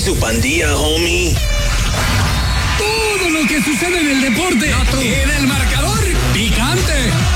su pandilla, homie. Todo lo que sucede en el deporte en el marcador picante.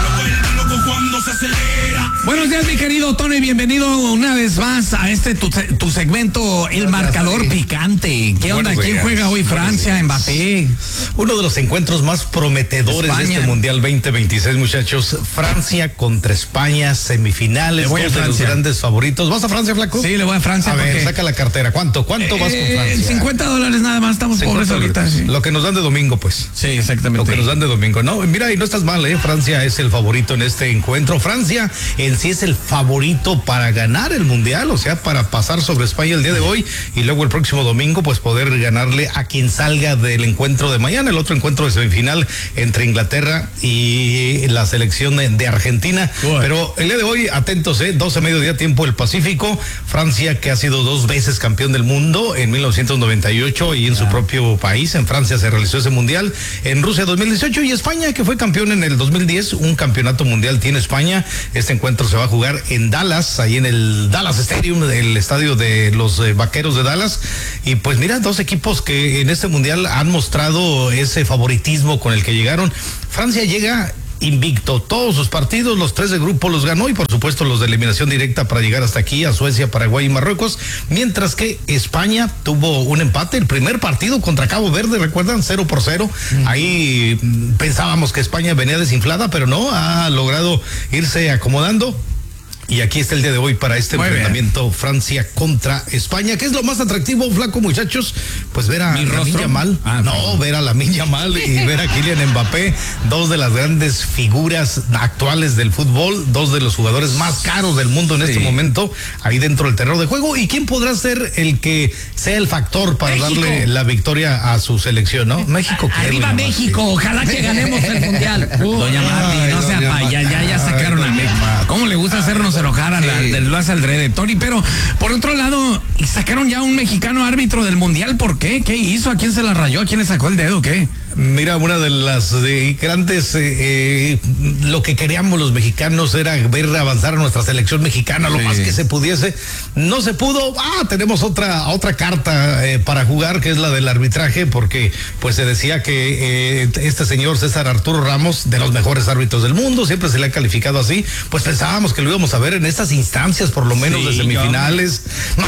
Cuando se acelera. Buenos días, mi querido Tony, bienvenido una vez más a tu segmento, El Marcador Picante. ¿Qué onda? ¿Quién juega hoy? Francia, Mbappé. Uno de los encuentros más prometedores de este Mundial 2026, muchachos. Francia contra España, semifinales, dos de los grandes favoritos. ¿Vas a Francia, flaco? Sí, le voy a Francia. A ver, saca la cartera. ¿Cuánto vas con Francia? $50 nada más, estamos pobres ahorita. Sí. Lo que nos dan de domingo, pues. Sí, exactamente. Lo que nos dan de domingo, ¿no? Mira, y no estás mal, Francia es el favorito en este encuentro. Francia en sí es el favorito para ganar el Mundial, o sea, para pasar sobre España el día de hoy y luego el próximo domingo, pues poder ganarle a quien salga del encuentro de mañana, el otro encuentro de semifinal entre Inglaterra y la selección de Argentina. Pero el día de hoy, atentos, 12 mediodía tiempo del Pacífico. Francia, que ha sido 2 veces campeón del mundo en 1998 y en su propio país, en Francia se realizó ese Mundial, en Rusia 2018, y España, que fue campeón en el 2010, un campeonato mundial tiene España. Este encuentro se va a jugar en Dallas, ahí en el Dallas Stadium, el estadio de los Vaqueros de Dallas. Y pues mira, 2 equipos que en este mundial han mostrado ese favoritismo con el que llegaron. Francia llega invicto, todos sus partidos, los 3 de grupo los ganó, y por supuesto los de eliminación directa para llegar hasta aquí, a Suecia, Paraguay y Marruecos, mientras que España tuvo un empate, el primer partido contra Cabo Verde, ¿recuerdan? 0-0, ahí pensábamos que España venía desinflada, pero no, ha logrado irse acomodando. Y aquí está el día de hoy para este enfrentamiento, Francia contra España. ¿Qué es lo más atractivo, flaco, muchachos? Pues ver a Lamine Yamal. Ver a Lamine Yamal y ver a Kylian Mbappé, 2 de las grandes figuras actuales del fútbol, 2 de los jugadores más caros del mundo en este momento, ahí dentro del terreno de juego. ¿Y quién podrá ser el que sea el factor para darle la victoria a su selección, no? México. Arriba México, ojalá que ganemos el Mundial. Doña Marti, no sea paya, ya sacaron a México. ¿Cómo le gusta hacernos enojar lo hace al de Tony? Pero por otro lado, sacaron ya un mexicano árbitro del Mundial. ¿Por qué? ¿Qué hizo? ¿A quién se la rayó? ¿A quién le sacó el dedo? ¿Qué? Mira, una de las grandes, lo que queríamos los mexicanos era ver avanzar a nuestra selección mexicana lo más que se pudiese. No se pudo. Tenemos otra carta para jugar, que es la del arbitraje, porque pues se decía que este señor César Arturo Ramos, de los mejores árbitros del mundo, siempre se le ha calificado así, pues pensábamos que lo íbamos a ver en estas instancias, por lo menos de semifinales,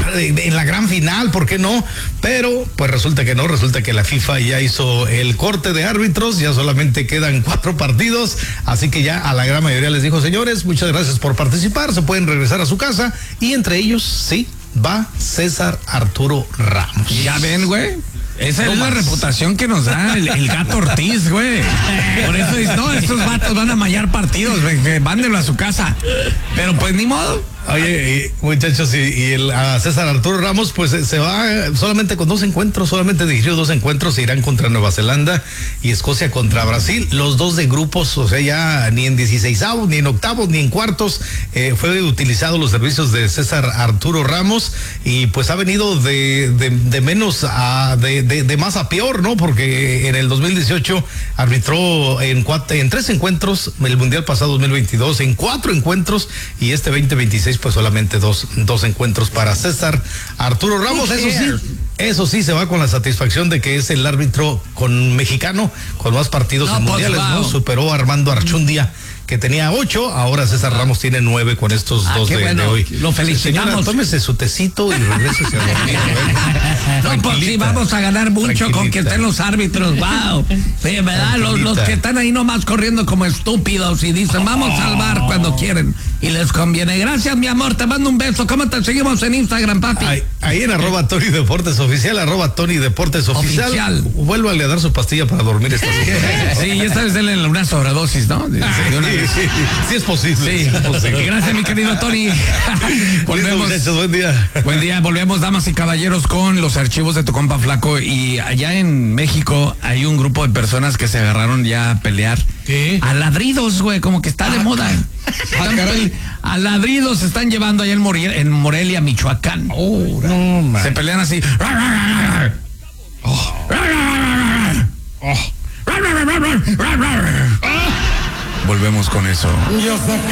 en la gran final, ¿por qué no? Pero pues resulta que no, resulta que la FIFA ya hizo el corte de árbitros, ya solamente quedan 4 partidos, así que ya a la gran mayoría les dijo: señores, muchas gracias por participar, se pueden regresar a su casa, y entre ellos va César Arturo Ramos. Ya ven, güey. Esa es la reputación que nos da el Gato Ortiz, güey. Por eso dice, no, estos vatos van a mallar partidos, güey, mándenlo a su casa. Pero pues ni modo. Oye, muchachos, a César Arturo Ramos, pues se va solamente con 2 encuentros, solamente dirigió 2 encuentros, Irán contra Nueva Zelanda y Escocia contra Brasil, los 2 de grupos, o sea, ya ni en 16avos, ni en octavos, ni en cuartos fue utilizado los servicios de César Arturo Ramos, y pues ha venido de menos de más a peor, ¿no? Porque en el 2018 arbitró en 3 encuentros, el Mundial pasado 2022, en 4 encuentros, y este 2026 pues solamente dos encuentros para César Arturo Ramos. Eso sí, se va con la satisfacción de que es el árbitro mexicano con más partidos en mundiales, ¿no? Superó a Armando Archundia, que tenía 8, ahora César Ramos tiene 9 con estos 2 de hoy. Lo felicitamos. Señora, tómese su tecito y regrese a dormir. No, pues sí, vamos a ganar mucho con que estén los árbitros. Wow. Sí, ¿verdad? Los que están ahí nomás corriendo como estúpidos y dicen, vamos al bar cuando quieren y les conviene. Gracias, mi amor, te mando un beso. ¿Cómo te seguimos en Instagram, papi? Ahí en @Tony Deportes Oficial, @Tony Deportes Oficial. Vuélvale a dar su pastilla para dormir esta noche. Sí, esta vez denle una sobredosis, ¿no? Sí, es posible. Sí, es posible. Gracias, mi querido Tony. Volvemos. Listo, buen día. Buen día, volvemos, damas y caballeros, con los archivos de tu compa Flaco. Y allá en México hay un grupo de personas que se agarraron ya a pelear. ¿Qué? A ladridos, güey, como que está de moda. A ladridos se están llevando allá en Morelia, Michoacán. Se pelean así. Volvemos con eso.